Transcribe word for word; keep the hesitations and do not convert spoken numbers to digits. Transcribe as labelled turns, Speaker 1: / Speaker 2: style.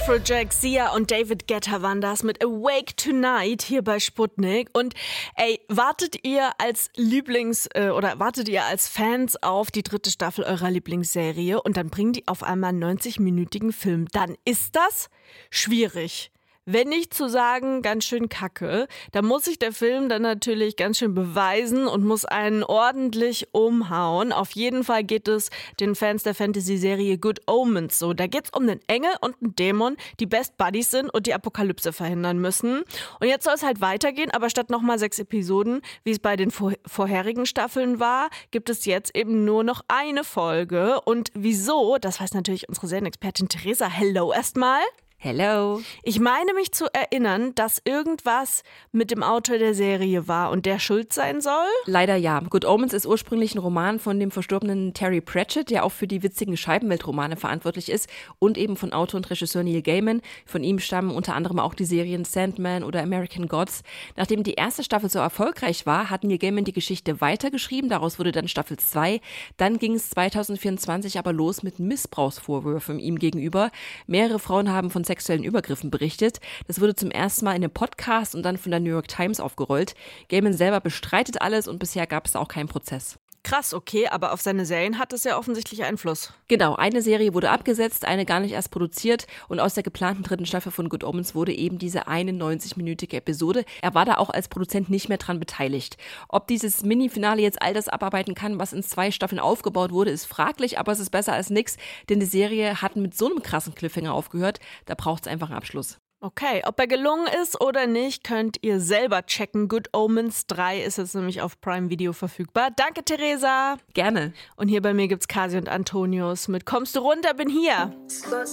Speaker 1: Afrojack, Sia und David Guetta waren das mit Awake Tonight hier bei Sputnik. Und ey, wartet ihr als Lieblings- äh, oder wartet ihr als Fans auf die dritte Staffel eurer Lieblingsserie und dann bringen die auf einmal einen neunzig-minütigen Film, dann ist das schwierig. Wenn nicht zu sagen, ganz schön kacke, dann muss sich der Film dann natürlich ganz schön beweisen und muss einen ordentlich umhauen. Auf jeden Fall geht es den Fans der Fantasy-Serie Good Omens so. Da geht es um einen Engel und einen Dämon, die Best Buddies sind und die Apokalypse verhindern müssen. Und jetzt soll es halt weitergehen, aber statt nochmal sechs Episoden, wie es bei den vor- vorherigen Staffeln war, gibt es jetzt eben nur noch eine Folge. Und wieso? Das weiß natürlich unsere Serienexpertin Theresa. Hello erstmal.
Speaker 2: Hello.
Speaker 1: Ich meine mich zu erinnern, dass irgendwas mit dem Autor der Serie war und der schuld sein soll?
Speaker 2: Leider ja. Good Omens ist ursprünglich ein Roman von dem verstorbenen Terry Pratchett, der auch für die witzigen Scheibenweltromane verantwortlich ist und eben von Autor und Regisseur Neil Gaiman. Von ihm stammen unter anderem auch die Serien Sandman oder American Gods. Nachdem die erste Staffel so erfolgreich war, hat Neil Gaiman die Geschichte weitergeschrieben. Daraus wurde dann Staffel zwei. Dann ging es zwanzig vierundzwanzig aber los mit Missbrauchsvorwürfen ihm gegenüber. Mehrere Frauen haben von sexuellen Übergriffen berichtet. Das wurde zum ersten Mal in einem Podcast und dann von der New York Times aufgerollt. Gaiman selber bestreitet alles und bisher gab es auch keinen Prozess.
Speaker 1: Krass, okay, aber auf seine Serien hat es ja offensichtlich Einfluss.
Speaker 2: Genau, eine Serie wurde abgesetzt, eine gar nicht erst produziert und aus der geplanten dritten Staffel von Good Omens wurde eben diese eine neunzig-minütige Episode. Er war da auch als Produzent nicht mehr dran beteiligt. Ob dieses Mini-Finale jetzt all das abarbeiten kann, was in zwei Staffeln aufgebaut wurde, ist fraglich, aber es ist besser als nix, denn die Serie hat mit so einem krassen Cliffhanger aufgehört, da braucht es einfach einen Abschluss.
Speaker 1: Okay, ob er gelungen ist oder nicht, könnt ihr selber checken. Good Omens drei ist jetzt nämlich auf Prime Video verfügbar. Danke, Theresa.
Speaker 2: Gerne.
Speaker 1: Und hier bei mir gibt's Kasi und Antonius mit Kommst du runter, bin hier.